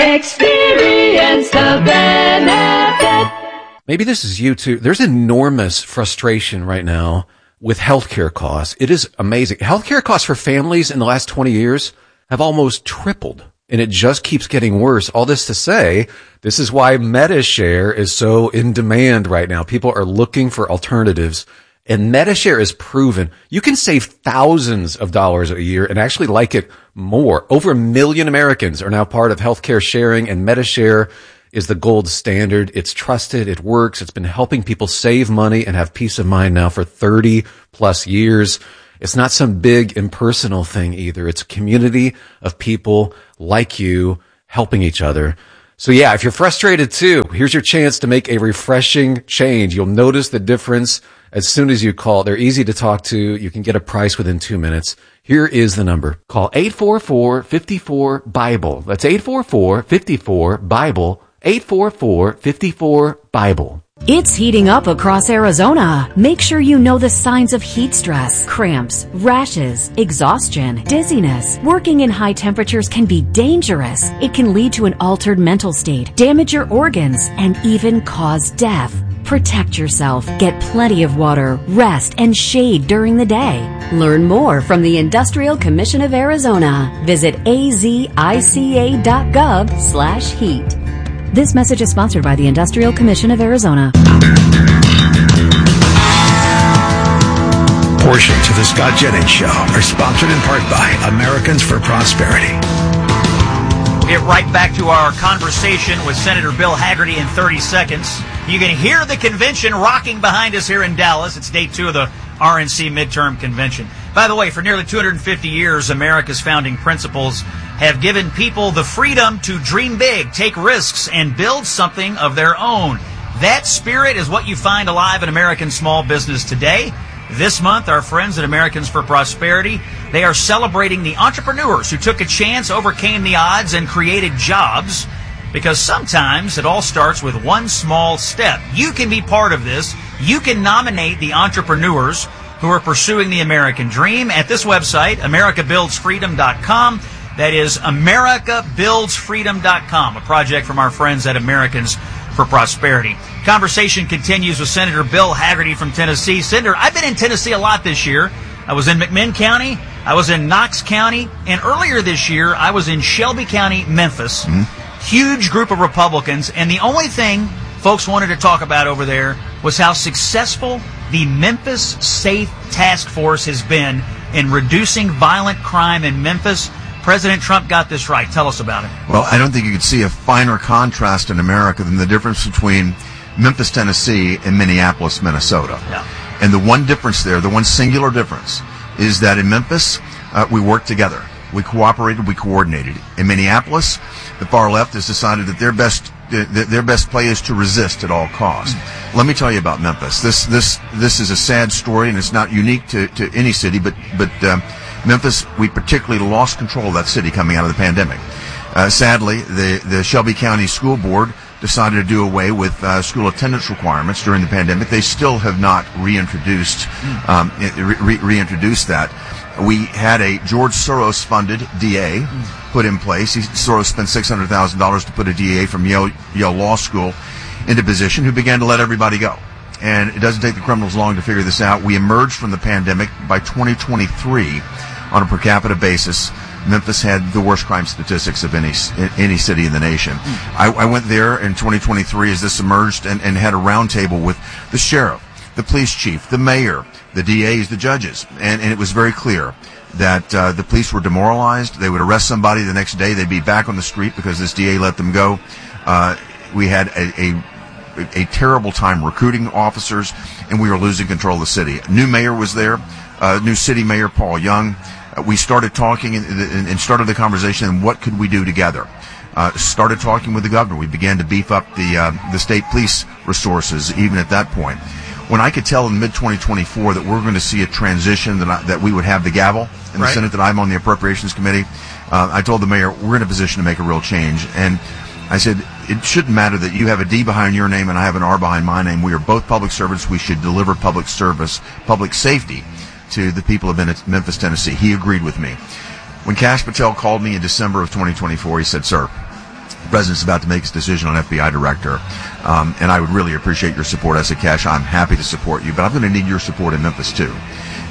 Experience the benefit. Maybe this is you too. There's enormous frustration right now with healthcare costs. It is amazing. Healthcare costs for families in the last twenty years have almost tripled. And it just keeps getting worse. All this to say, this is why MetaShare is so in demand right now. People are looking for alternatives. And MetaShare is proven you can save thousands of dollars a year and actually like it more. Over a million Americans are now part of healthcare sharing, and MetaShare is the gold standard. It's trusted. It works. It's been helping people save money and have peace of mind now for thirty plus years. It's not some big impersonal thing either. It's a community of people like you helping each other. So yeah, if you're frustrated too, here's your chance to make a refreshing change. You'll notice the difference as soon as you call. They're easy to talk to. You can get a price within two minutes. Here is the number. Call eight four four, five four, BIBLE. That's eight four four, five four, BIBLE. eight four four, five four, BIBLE. It's heating up across Arizona. Make sure you know the signs of heat stress, cramps, rashes, exhaustion, dizziness. Working in high temperatures can be dangerous. It can lead to an altered mental state, damage your organs, and even cause death. Protect yourself. Get plenty of water, rest, and shade during the day. Learn more from the Industrial Commission of Arizona. Visit azica dot gov slash heat. This message is sponsored by the Industrial Commission of Arizona. Portions of the Scott Jennings Show are sponsored in part by Americans for Prosperity. We'll get right back to our conversation with Senator Bill Hagerty in thirty seconds. You can hear the convention rocking behind us here in Dallas. It's day two of the R N C midterm convention. By the way, for nearly two hundred fifty years, America's founding principles have given people the freedom to dream big, take risks, and build something of their own. That spirit is what you find alive in American small business today. This month, our friends at Americans for Prosperity, they are celebrating the entrepreneurs who took a chance, overcame the odds, and created jobs. Because sometimes it all starts with one small step. You can be part of this. You can nominate the entrepreneurs who are pursuing the American dream at this website, america builds freedom dot com. That is america builds freedom dot com, a project from our friends at Americans for Prosperity. Conversation continues with Senator Bill Hagerty from Tennessee. Senator, I've been in Tennessee a lot this year. I was in McMinn County. I was in Knox County. And earlier this year, I was in Shelby County, Memphis. Mm-hmm. Huge group of Republicans. And the only thing folks wanted to talk about over there was how successful the Memphis Safe Task Force has been in reducing violent crime in Memphis. President Trump got this right. Tell us about it. Well, I don't think you could see a finer contrast in America than the difference between Memphis, Tennessee, and Minneapolis, Minnesota. Yeah. And the one difference there, the one singular difference, is that in Memphis, uh, we worked together. We cooperated, we coordinated. In Minneapolis, the far left has decided that their best their best play is to resist at all costs. Mm-hmm. Let me tell you about Memphis. This this this is a sad story, and it's not unique to, to any city, but but um, Memphis, we particularly lost control of that city coming out of the pandemic. Uh, sadly, the the Shelby County School Board decided to do away with uh, school attendance requirements during the pandemic. They still have not reintroduced um, re- reintroduced that. We had a George Soros-funded D A put in place. He, Soros spent six hundred thousand dollars to put a D A from Yale, Yale Law School into position, who began to let everybody go. And it doesn't take the criminals long to figure this out. We emerged from the pandemic. By twenty twenty-three, on a per capita basis, Memphis had the worst crime statistics of any any city in the nation. I, I went there in twenty twenty-three as this emerged and, and had a roundtable with the sheriff, the police chief, the mayor, the D As, the judges, and, and it was very clear that uh, the police were demoralized. They would arrest somebody the next day. They'd be back on the street because this D A let them go. Uh, we had a, a a terrible time recruiting officers, and we were losing control of the city. A new mayor was there, uh, new city mayor Paul Young. Uh, we started talking and, and started the conversation, and what could we do together? Uh, started talking with the governor. We began to beef up the uh, the state police resources even at that point. When I could tell in mid twenty twenty-four that we're going to see a transition, that I, that we would have the gavel in the right. Senate, that I'm on the Appropriations Committee, uh, I told the mayor, we're in a position to make a real change. And I said, it shouldn't matter that you have a D behind your name and I have an R behind my name. We are both public servants. We should deliver public service, public safety to the people of Memphis, Tennessee. He agreed with me. When Kash Patel called me in December of twenty twenty-four, he said, sir, the president's about to make his decision on F B I director, um, and I would really appreciate your support. I said, Kash, I'm happy to support you, but I'm going to need your support in Memphis too.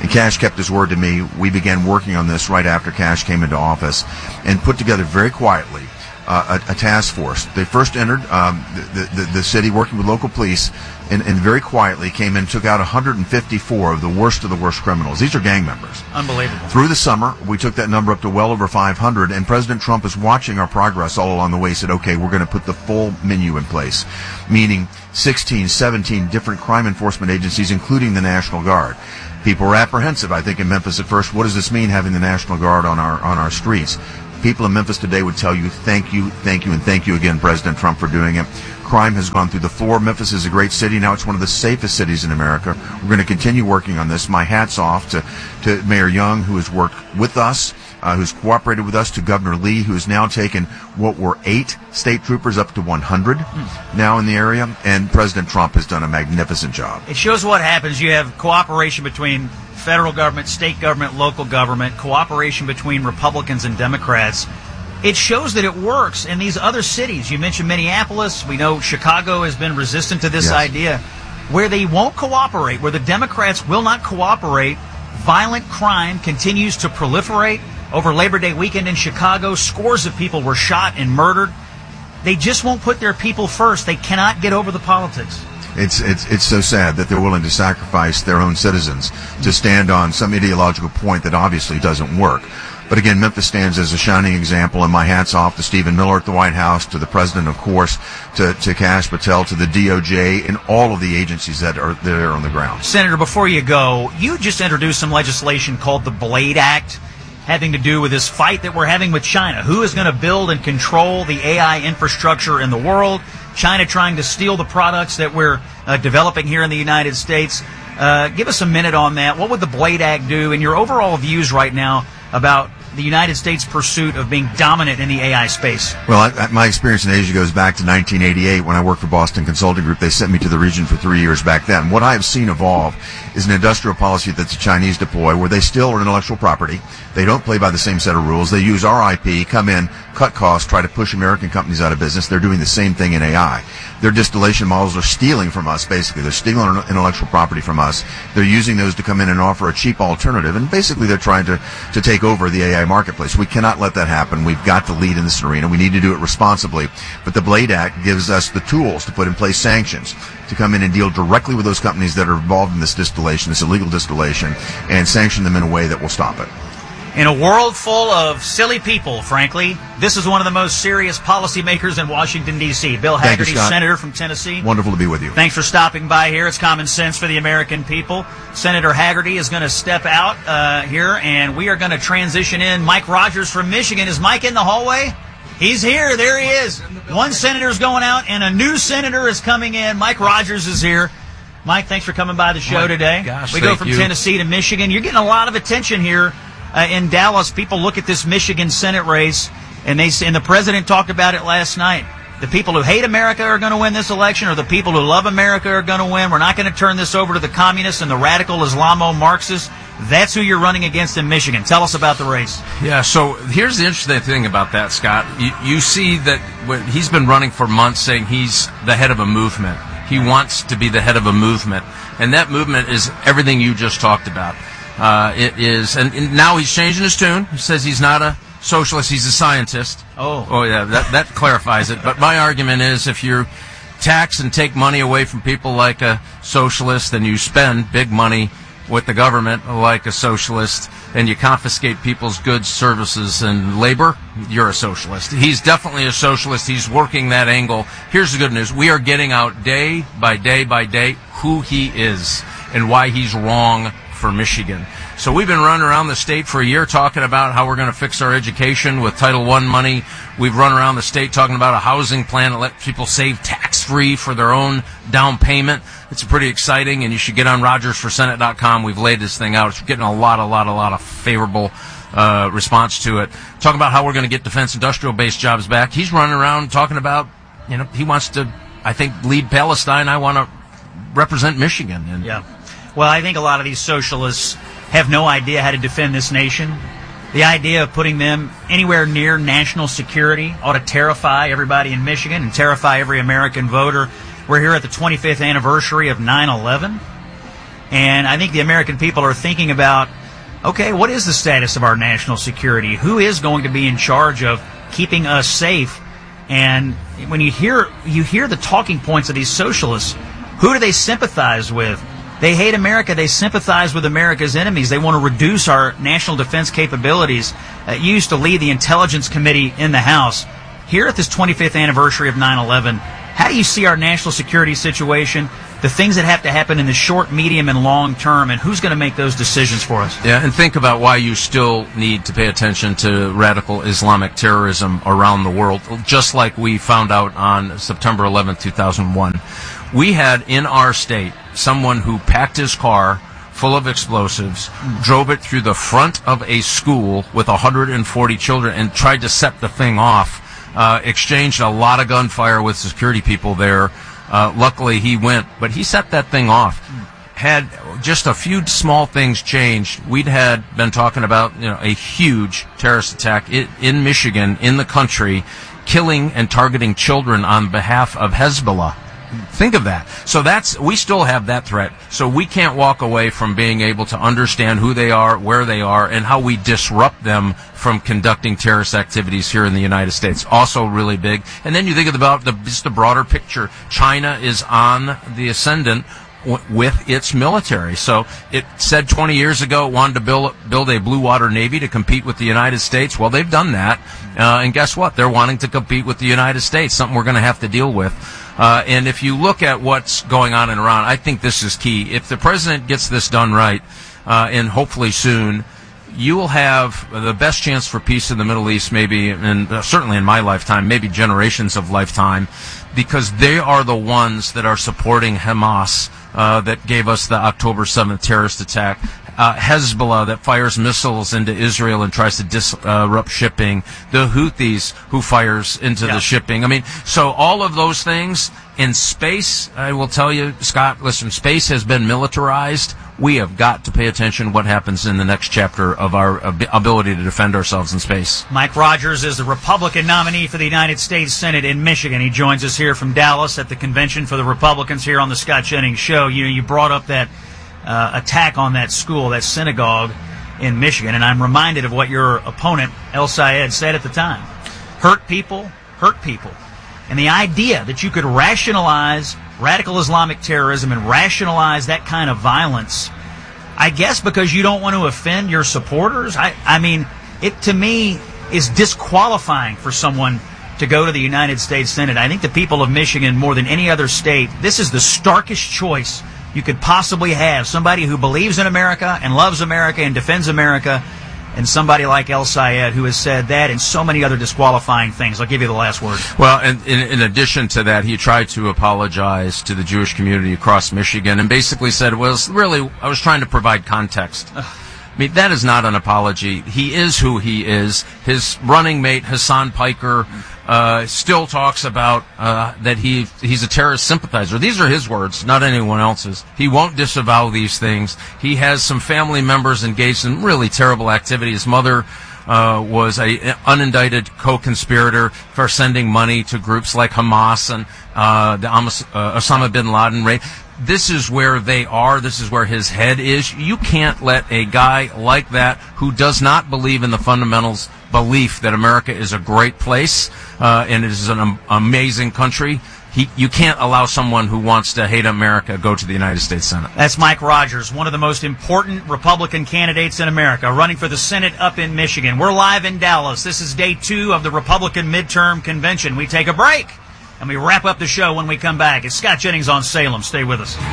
And Kash kept his word to me. We began working on this right after Kash came into office and put together very quietly uh, a, a task force. They first entered um, the, the, the city working with local police and, and very quietly came in and took out one hundred fifty-four of the worst of the worst criminals. These are gang members. Unbelievable. Through the summer, we took that number up to well over five hundred, and President Trump is watching our progress all along the way. He said, okay, we're going to put the full menu in place, meaning sixteen, seventeen different crime enforcement agencies, including the National Guard. People were apprehensive, I think, in Memphis at first. What does this mean, having the National Guard on our on our streets? People in Memphis today would tell you, thank you, thank you, and thank you again, President Trump, for doing it. Crime has gone through the floor. Memphis is a great city. Now it's one of the safest cities in America. We're going to continue working on this. My hat's off to, to Mayor Young, who has worked with us, uh, who's cooperated with us, to Governor Lee, who has now taken what were eight state troopers up to one hundred mm. now in the area. And President Trump has done a magnificent job. It shows what happens. You have cooperation between federal government, state government, local government, cooperation between Republicans and Democrats. It shows that it works in these other cities. You mentioned Minneapolis. We know Chicago has been resistant to this yes. idea. Where they won't cooperate, where the Democrats will not cooperate, violent crime continues to proliferate. Over Labor Day weekend in Chicago, scores of people were shot and murdered. They just won't put their people first. They cannot get over the politics. It's it's it's so sad that they're willing to sacrifice their own citizens to stand on some ideological point that obviously doesn't work. But again, Memphis stands as a shining example, and my hat's off to Stephen Miller at the White House, to the President, of course, to, to Kash Patel, to the D O J, and all of the agencies that are there on the ground. Senator, before you go, you just introduced some legislation called the Blade Act, having to do with this fight that we're having with China. Who is going to build and control the A I infrastructure in the world? China trying to steal the products that we're uh, developing here in the United States. Uh, give us a minute on that. What would the Blade Act do, and your overall views right now about the United States' pursuit of being dominant in the A I space? Well, I, my experience in Asia goes back to nineteen eighty-eight when I worked for Boston Consulting Group. They sent me to the region for three years back then. What I have seen evolve is an industrial policy that the Chinese deploy, where they steal our intellectual property. They don't play by the same set of rules. They use our I P, come in, cut costs, try to push American companies out of business. They're doing the same thing in A I. Their distillation models are stealing from us, basically. They're stealing our intellectual property from us. They're using those to come in and offer a cheap alternative, and basically they're trying to, to take over the A I marketplace. We cannot let that happen. We've got to lead in this arena. We need to do it responsibly. But the Blade Act gives us the tools to put in place sanctions to come in and deal directly with those companies that are involved in this distillation, this illegal distillation, and sanction them in a way that will stop it. In a world full of silly people, frankly, this is one of the most serious policymakers in Washington, D C Bill Hagerty, you, Senator from Tennessee. Wonderful to be with you. Thanks for stopping by here. It's common sense for the American people. Senator Hagerty is going to step out uh, here, and we are going to transition in Mike Rogers from Michigan. Is Mike in the hallway? He's here. There he is. One senator is going out, and a new senator is coming in. Mike Rogers is here. Mike, thanks for coming by the show oh today. Gosh, we go from you. Tennessee to Michigan. You're getting a lot of attention here. Uh, in Dallas, people look at this Michigan Senate race, and they and the president talked about it last night. The people who hate America are going to win this election, or the people who love America are going to win. We're not going to turn this over to the communists and the radical Islamo-Marxists. That's who you're running against in Michigan. Tell us about the race. Yeah, so here's the interesting thing about that, Scott. You, you see that when he's been running for months saying he's the head of a movement. He wants to be the head of a movement. And that movement is everything you just talked about. Uh, it is, and, and now he's changing his tune. He says he's not a socialist, he's a scientist. Oh. Oh, yeah, that, that clarifies it. But my argument is if you tax and take money away from people like a socialist, then you spend big money with the government like a socialist, and you confiscate people's goods, services, and labor, you're a socialist. He's definitely a socialist. He's working that angle. Here's the good news. We are getting out day by day by day who he is and why he's wrong for Michigan. So we've been running around the state for a year talking about how we're going to fix our education with Title one money. We've run around the state talking about a housing plan that lets people save tax-free for their own down payment. It's pretty exciting, and you should get on Rogers for Senate dot com. We've laid this thing out. It's getting a lot, a lot, a lot of favorable uh, response to it. Talking about how we're going to get defense industrial-based jobs back. He's running around talking about, you know, he wants to, I think, lead Palestine. I want to represent Michigan. And yeah. Well, I think a lot of these socialists have no idea how to defend this nation. The idea of putting them anywhere near national security ought to terrify everybody in Michigan and terrify every American voter. We're here at the twenty-fifth anniversary of nine eleven, And I think the American people are thinking about, okay, what is the status of our national security? Who is going to be in charge of keeping us safe? And when you hear you hear the talking points of these socialists, who do they sympathize with? They hate America. They sympathize with America's enemies. They want to reduce our national defense capabilities. Uh, you used to lead the Intelligence Committee in the House. Here at this twenty-fifth anniversary of nine eleven, how do you see our national security situation, the things that have to happen in the short, medium, and long term, and who's going to make those decisions for us? Yeah, and think about why you still need to pay attention to radical Islamic terrorism around the world, just like we found out on September eleventh, two thousand one. We had in our state someone who packed his car full of explosives, drove it through the front of a school with one hundred forty children, and tried to set the thing off. Uh, exchanged a lot of gunfire with security people there. Uh, luckily, he went, but he set that thing off. Had just a few small things changed, we'd had been talking about, you know, a huge terrorist attack in, in Michigan, in the country, killing and targeting children on behalf of Hezbollah. Think of that. So that's, we still have that threat. So we can't walk away from being able to understand who they are, where they are, and how we disrupt them from conducting terrorist activities here in the United States. Also really big. And then you think about the, just the broader picture. China is on the ascendant w- with its military. So it said twenty years ago it wanted to build, build a blue water navy to compete with the United States. Well, they've done that. Uh, and guess what? They're wanting to compete with the United States, something we're going to have to deal with. Uh, and if you look at what's going on in Iran, I think this is key. If the president gets this done right, uh, and hopefully soon, you will have the best chance for peace in the Middle East, maybe, and uh, certainly in my lifetime, maybe generations of lifetime, because they are the ones that are supporting Hamas, uh, that gave us the October seventh terrorist attack. Uh, Hezbollah that fires missiles into Israel and tries to disrupt shipping. The Houthis who fires into yeah. the shipping. I mean, so all of those things in space, I will tell you, Scott, listen, space has been militarized. We have got to pay attention to what happens in the next chapter of our ab- ability to defend ourselves in space. Mike Rogers is the Republican nominee for the United States Senate in Michigan. He joins us here from Dallas at the convention for the Republicans here on the Scott Jennings Show. You know, you brought up that Uh, attack on that school, that synagogue in Michigan, and I'm reminded of what your opponent, El Sayed, said at the time. Hurt people, hurt people. And the idea that you could rationalize radical Islamic terrorism and rationalize that kind of violence, I guess because you don't want to offend your supporters, I, I mean, it to me is disqualifying for someone to go to the United States Senate. I think the people of Michigan, more than any other state, this is the starkest choice you could possibly have. Somebody who believes in America and loves America and defends America, and somebody like El Sayed who has said that and so many other disqualifying things. I'll give you the last word. Well, and in, in addition to that, he tried to apologize to the Jewish community across Michigan and basically said, well, really, I was trying to provide context. I mean, that is not an apology. He is who he is. His running mate, Hassan Piker, uh, still talks about uh, that he he's a terrorist sympathizer. These are his words, not anyone else's. He won't disavow these things. He has some family members engaged in really terrible activity. His mother uh, was a unindicted co-conspirator for sending money to groups like Hamas and uh, the uh, Osama bin Laden raid. This is where they are. This is where his head is. You can't let a guy like that, who does not believe in the fundamentals, belief that America is a great place uh, and it is an um, amazing country, he, you can't allow someone who wants to hate America go to the United States Senate. That's Mike Rogers, one of the most important Republican candidates in America, running for the Senate up in Michigan. We're live in Dallas. This is day two of the Republican midterm convention. We take a break, and we wrap up the show when we come back. It's Scott Jennings on Salem. Stay with us.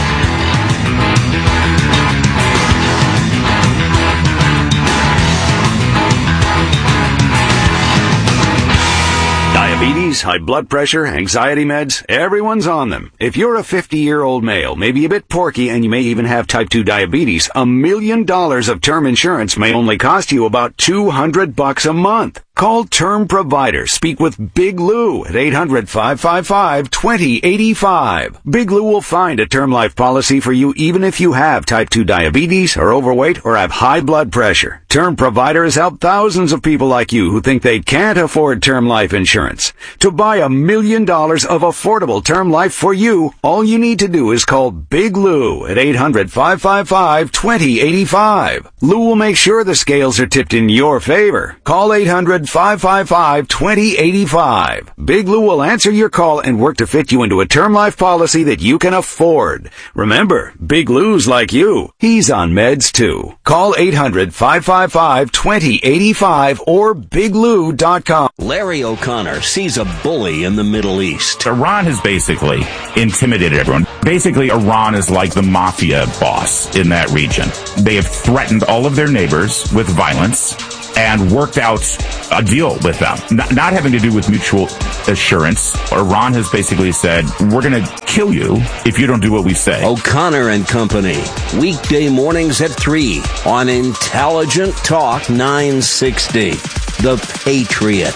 Diabetes, high blood pressure, anxiety meds, everyone's on them. If you're a fifty-year-old male, maybe a bit porky, and you may even have type two diabetes, a million dollars of term insurance may only cost you about two hundred bucks a month. Call Term Provider. Speak with Big Lou at eight hundred, five five five, two zero eight five. Big Lou will find a term life policy for you even if you have type two diabetes, are overweight, or have high blood pressure. Term Provider has helped thousands of people like you who think they can't afford term life insurance. To buy a million dollars of affordable term life for you, all you need to do is call Big Lou at eight hundred, five five five, two zero eight five. Lou will make sure the scales are tipped in your favor. Call eight hundred, five five five, two zero eight five. Big Lou will answer your call and work to fit you into a term life policy that you can afford. Remember, Big Lou's like you. He's on meds too. Call eight hundred, five five five, two zero eight five or big lou dot com. Larry O'Connor sees a bully in the Middle East. Iran has basically intimidated everyone. Basically, Iran is like the mafia boss in that region. They have threatened all of their neighbors with violence and worked out a deal with them, not, not having to do with mutual assurance. Iran has basically said, we're going to kill you if you don't do what we say. O'Connor and Company, weekday mornings at three on Intelligent Talk nine sixty. The Patriot.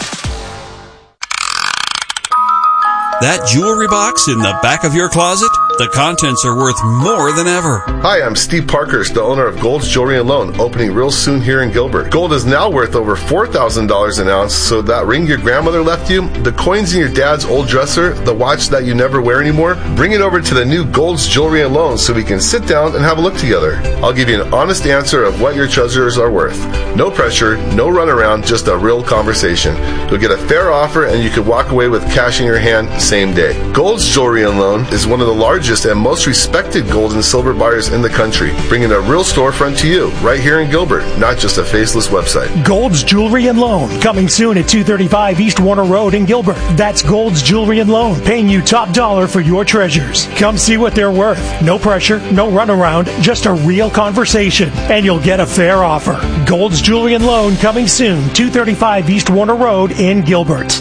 That jewelry box in the back of your closet? The contents are worth more than ever. Hi, I'm Steve Parkhurst, the owner of Gold's Jewelry and Loan, opening real soon here in Gilbert. Gold is now worth over four thousand dollars an ounce, so that ring your grandmother left you, the coins in your dad's old dresser, the watch that you never wear anymore, bring it over to the new Gold's Jewelry and Loan so we can sit down and have a look together. I'll give you an honest answer of what your treasures are worth. No pressure, no runaround, just a real conversation. You'll get a fair offer and you could walk away with cash in your hand same day. Gold's Jewelry and Loan is one of the largest and most respected gold and silver buyers in the country, bringing a real storefront to you right here in Gilbert, not just a faceless website. Gold's Jewelry and Loan, coming soon at two thirty-five East Warner Road in Gilbert. That's Gold's Jewelry and Loan, paying you top dollar for your treasures. Come see what they're worth. No pressure, no runaround, just a real conversation, and you'll get a fair offer. Gold's Jewelry and Loan, coming soon, two thirty-five East Warner Road in Gilbert.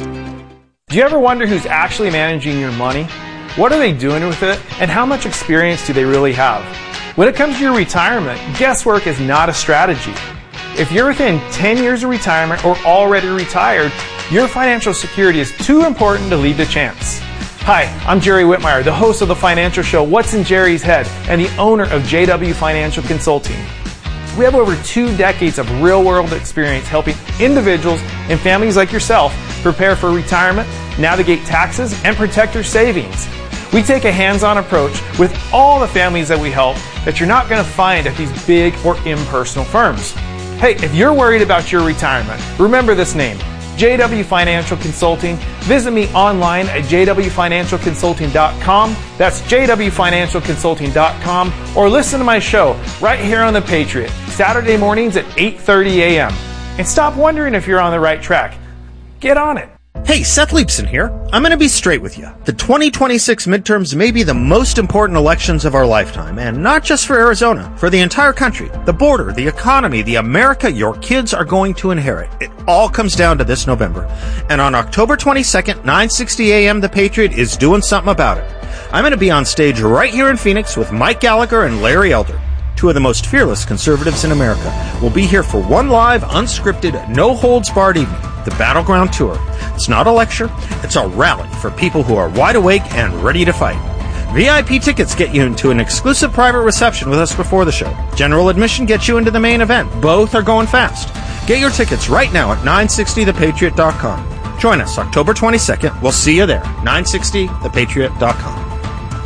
Do you ever wonder who's actually managing your money? What are they doing with it? And how much experience do they really have? When it comes to your retirement, guesswork is not a strategy. If you're within ten years of retirement or already retired, your financial security is too important to leave to chance. Hi, I'm Jerry Whitmire, the host of the financial show What's in Jerry's Head and the owner of J W Financial Consulting. We have over two decades of real-world experience helping individuals and families like yourself prepare for retirement, navigate taxes, and protect your savings. We take a hands-on approach with all the families that we help that you're not going to find at these big or impersonal firms. Hey, if you're worried about your retirement, remember this name, J W Financial Consulting. Visit me online at j w financial consulting dot com. That's j w financial consulting dot com. Or listen to my show right here on The Patriot, Saturday mornings at eight thirty a.m. And stop wondering if you're on the right track. Get on it. Hey, Seth Leipson here. I'm going to be straight with you. The twenty twenty-six midterms may be the most important elections of our lifetime, and not just for Arizona, for the entire country, the border, the economy, the America your kids are going to inherit. It all comes down to this November. And on October twenty-second, nine sixty a.m., The Patriot is doing something about it. I'm going to be on stage right here in Phoenix with Mike Gallagher and Larry Elder, two of the most fearless conservatives in America. We'll be here for one live, unscripted, no-holds-barred evening, the Battleground Tour. It's not a lecture, it's a rally for people who are wide awake and ready to fight. V I P tickets get you into an exclusive private reception with us before the show. General admission gets you into the main event. Both are going fast. Get your tickets right now at nine sixty the patriot dot com. Join us October twenty-second. We'll see you there. nine sixty the patriot dot com.